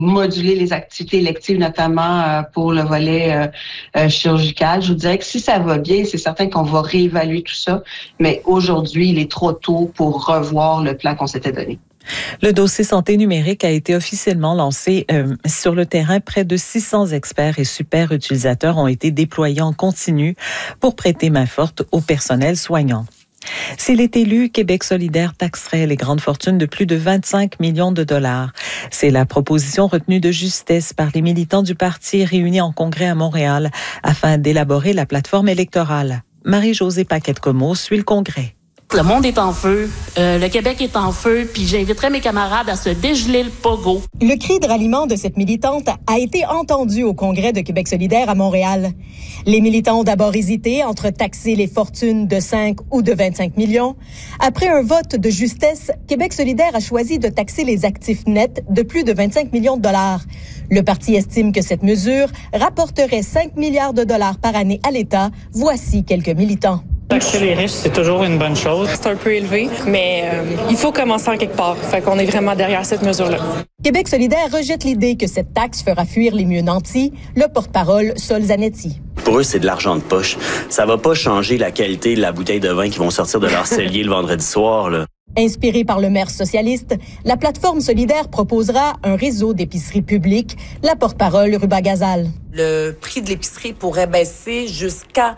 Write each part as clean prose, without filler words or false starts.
moduler les activités électives, notamment pour le volet chirurgical. Je vous dirais que si ça va bien, c'est certain qu'on va réévaluer tout ça, mais aujourd'hui, il est trop tôt pour revoir le plan qu'on s'était donné. Le dossier santé numérique a été officiellement lancé sur le terrain. Près de 600 experts et super utilisateurs ont été déployés en continu pour prêter main forte au personnel soignant. S'il est élu, Québec solidaire taxerait les grandes fortunes de plus de 25 millions de dollars. C'est la proposition retenue de justesse par les militants du parti réunis en congrès à Montréal afin d'élaborer la plateforme électorale. Marie-Josée Paquette-Comeau suit le congrès. Le monde est en feu, le Québec est en feu, puis j'inviterai mes camarades à se dégeler le pogo. Le cri de ralliement de cette militante a été entendu au congrès de Québec solidaire à Montréal. Les militants ont d'abord hésité entre taxer les fortunes de 5 ou de 25 millions. Après un vote de justesse, Québec solidaire a choisi de taxer les actifs nets de plus de 25 millions de dollars. Le parti estime que cette mesure rapporterait 5 milliards de dollars par année à l'État. Voici quelques militants. Taxer les riches, c'est toujours une bonne chose. C'est un peu élevé, mais il faut commencer en quelque part. Fait qu'on est vraiment derrière cette mesure-là. Québec solidaire rejette l'idée que cette taxe fera fuir les mieux nantis. Le porte-parole, Sol Zanetti. Pour eux, c'est de l'argent de poche. Ça va pas changer la qualité de la bouteille de vin qui vont sortir de leur cellier le vendredi soir, là. Inspirée par le maire socialiste, la plateforme solidaire proposera un réseau d'épiceries publiques. La porte-parole, Ruba Gazal. Le prix de l'épicerie pourrait baisser jusqu'à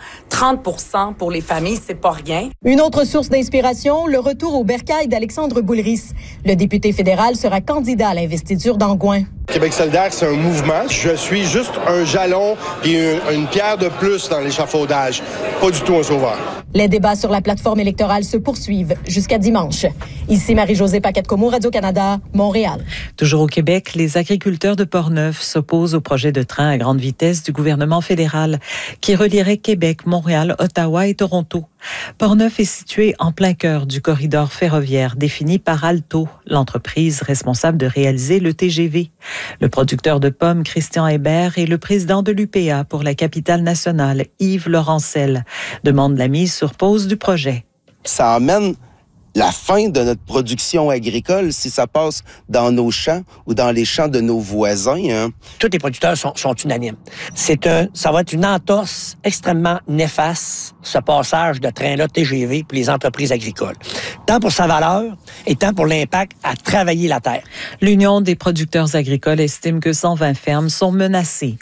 30% pour les familles, c'est pas rien. Une autre source d'inspiration, le retour au bercail d'Alexandre Boulris. Le député fédéral sera candidat à l'investiture d'Angouin. Québec solidaire, c'est un mouvement. Je suis juste un jalon et une pierre de plus dans l'échafaudage. Pas du tout un sauveur. Les débats sur la plateforme électorale se poursuivent jusqu'à dimanche. Ici Marie-Josée Paquette-Comeau, Radio-Canada, Montréal. Toujours au Québec, les agriculteurs de Portneuf s'opposent au projet de train à grande vitesse du gouvernement fédéral qui relierait Québec, Montréal, Ottawa et Toronto. Portneuf est situé en plein cœur du corridor ferroviaire défini par Alto, l'entreprise responsable de réaliser le TGV. Le producteur de pommes, Christian Hébert, et le président de l'UPA pour la capitale nationale, Yves Laurencel, demandent la mise sur pause du projet. Ça amène la fin de notre production agricole si ça passe dans nos champs ou dans les champs de nos voisins. Hein. Tous les producteurs sont unanimes. Ça va être une entorse extrêmement néfaste, ce passage de train-là TGV pour les entreprises agricoles. Tant pour sa valeur et tant pour l'impact à travailler la terre. L'Union des producteurs agricoles estime que 120 fermes sont menacées.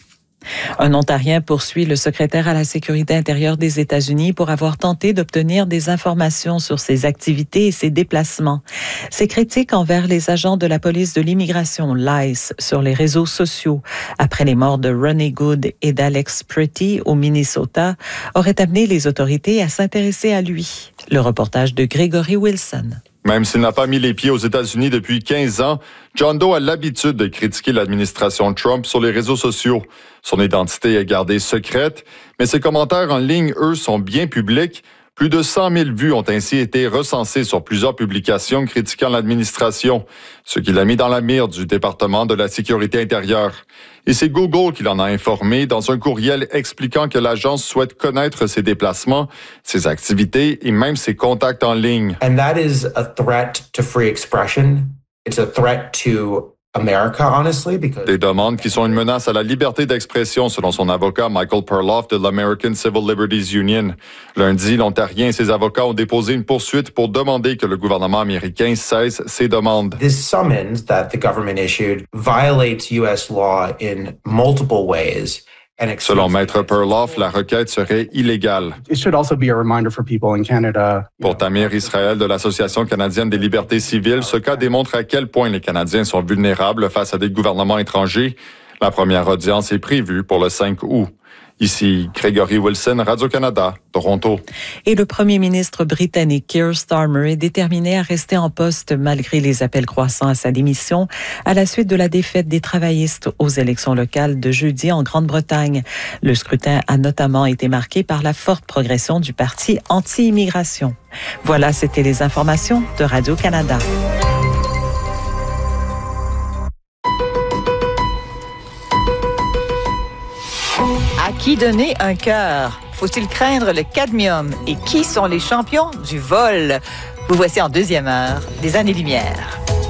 Un Ontarien poursuit le secrétaire à la sécurité intérieure des États-Unis pour avoir tenté d'obtenir des informations sur ses activités et ses déplacements. Ses critiques envers les agents de la police de l'immigration, l'ICE, sur les réseaux sociaux, après les morts de Ronnie Good et d'Alex Pretty au Minnesota, auraient amené les autorités à s'intéresser à lui. Le reportage de Gregory Wilson. Même s'il n'a pas mis les pieds aux États-Unis depuis 15 ans, John Doe a l'habitude de critiquer l'administration Trump sur les réseaux sociaux. Son identité est gardée secrète, mais ses commentaires en ligne, eux, sont bien publics. Plus de 100 000 vues ont ainsi été recensées sur plusieurs publications critiquant l'administration, ce qui l'a mis dans la mire du département de la sécurité intérieure. Et c'est Google qui l'en a informé dans un courriel expliquant que l'agence souhaite connaître ses déplacements, ses activités et même ses contacts en ligne. And that is a threat to free expression. It's a threat to America, honestly, because... Des demandes qui sont une menace à la liberté d'expression, selon son avocat Michael Perloff de l'American Civil Liberties Union. Lundi, l'Ontarien et ses avocats ont déposé une poursuite pour demander que le gouvernement américain cesse ces demandes. This summons that the government issued violates U.S. law in multiple ways. Selon Maître Perloff, la requête serait illégale. Pour Tamir Israël de l'Association canadienne des libertés civiles, ce cas démontre à quel point les Canadiens sont vulnérables face à des gouvernements étrangers. La première audience est prévue pour le 5 août. Ici, Gregory Wilson, Radio-Canada, Toronto. Et le premier ministre britannique Keir Starmer est déterminé à rester en poste malgré les appels croissants à sa démission à la suite de la défaite des travaillistes aux élections locales de jeudi en Grande-Bretagne. Le scrutin a notamment été marqué par la forte progression du parti anti-immigration. Voilà, c'était les informations de Radio-Canada. À qui donner un cœur? Faut-il craindre le cadmium? Et qui sont les champions du vol? Vous voici en deuxième heure des Années-Lumière.